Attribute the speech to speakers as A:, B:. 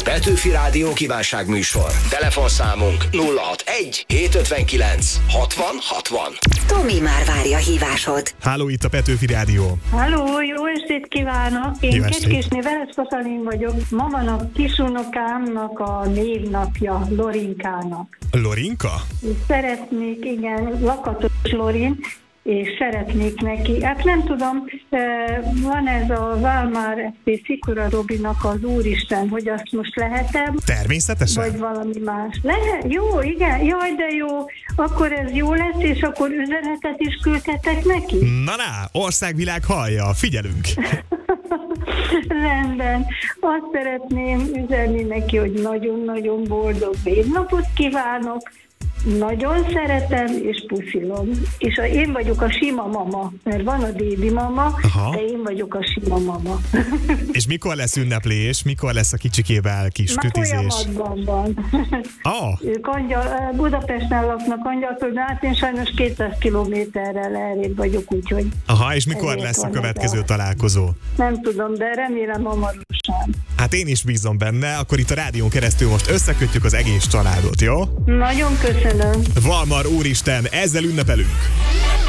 A: Petőfi Rádió kívánságműsor. Telefonszámunk 061 759 60 60.
B: Tomi már várja a hívásod.
C: Háló, itt a Petőfi Rádió.
D: Halló, jó estét kívánok! Én Kecskésné Veres Katalin vagyok. Ma van a kisunokámnak a névnapja, Lorinkának.
C: Lorinka?
D: Szeretnék, igen, Lakatos Lorin, és szeretnék neki, hát nem tudom, van ez a Válmár Szikora Robinak az Úristen, hogy azt most lehet-e?
C: Természetesen.
D: Vagy valami más. Lehet? Jó, igen, jaj, de jó. Akkor ez jó lesz, és akkor üzenetet is küldhetek neki?
C: Na, országvilág hallja, figyelünk.
D: Rendben. Azt szeretném üzenni neki, hogy nagyon-nagyon boldog névnapot kívánok, nagyon szeretem, és puszilom. És én vagyok a sima mama, mert van a dédi mama,
C: aha,
D: de én vagyok a sima mama.
C: És mikor lesz ünneplés? Mikor lesz a kicsikével kis tütizés?
D: Folyamatban van. Ők Budapesten laknak, Angyalföldön, hát én sajnos 200 kilométerrel elrébb vagyok, úgyhogy...
C: Aha, és mikor lesz a következő találkozó?
D: Nem tudom, de remélem hamarosan.
C: Hát én is bízom benne, akkor itt a rádión keresztül most összekötjük az egész családot, jó?
D: Nagyon köszönöm.
C: Valmar Úristen, ezzel ünnepelünk!